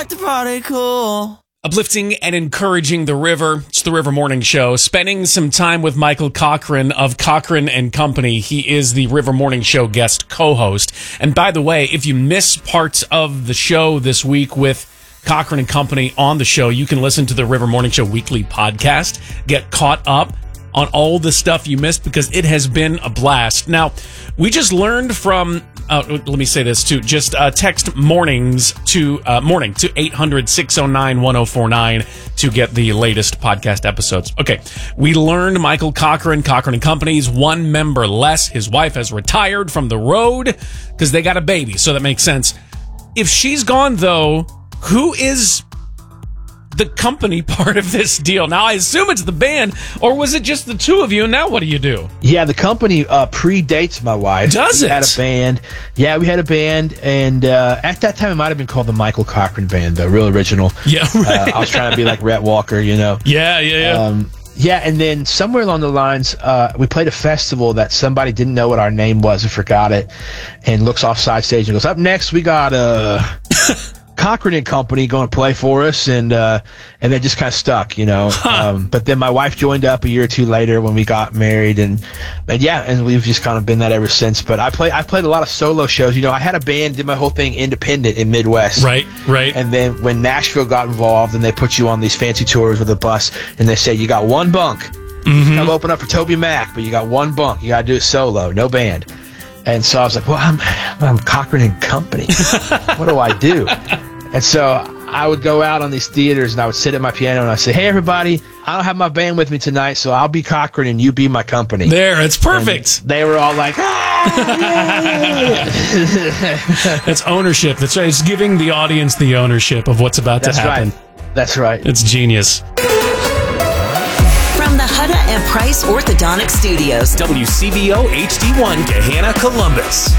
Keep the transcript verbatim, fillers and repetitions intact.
the party cool. Uplifting and encouraging the river. It's the River Morning Show. Spending some time with Michael Cochran of Cochran and Company. He is the River Morning Show guest co-host. And by the way, if you miss parts of the show this week with Cochran and Company on the show, you can listen to the River Morning Show weekly podcast. Get caught up on all the stuff you missed because it has been a blast. Now, we just learned from, uh, let me say this too, just uh, text mornings to, uh, morning to eight hundred, six oh nine, one oh four nine to get the latest podcast episodes. Okay, we learned Michael Cochran, Cochran and Company's one member less. His wife has retired from the road because they got a baby, so that makes sense. If she's gone, though, who is the company part of this deal? Now, I assume it's the band, or was it just the two of you? And now what do you do? Yeah, the company uh, predates my wife. Does we it? We had a band. Yeah, we had a band, and uh, at that time, it might have been called the Michael Cochran Band, the real original. Yeah, right. Uh, I was trying to be like Rhett Walker, you know? Yeah, yeah, yeah. Um, yeah, and then somewhere along the lines, uh, we played a festival that somebody didn't know what our name was and forgot it, and looks off side stage and goes, up next, we got uh, Cochran and Company going to play for us, and uh, and they just kind of stuck, you know. Huh. Um, but then my wife joined up a year or two later when we got married, and and yeah, and we've just kind of been that ever since. But I play I played a lot of solo shows. You know, I had a band, did my whole thing independent in Midwest. Right, right. And then when Nashville got involved, and they put you on these fancy tours with a bus, and they say you got one bunk, Mm-hmm. come open up for Toby Mac, but you got one bunk, you got to do it solo, no band. And so I was like, well, I'm I'm Cochran and Company. What do I do? And so I would go out on these theaters, and I would sit at my piano, and I'd say, hey, everybody, I don't have my band with me tonight, so I'll be Cochran, and you be my company. There, it's perfect. And they were all like, ah! That's ownership. That's right. It's giving the audience the ownership of what's about That's to happen. right. That's right. It's genius. From the Hutta and Price Orthodontic Studios, W C B O H D one, Gahanna, Columbus.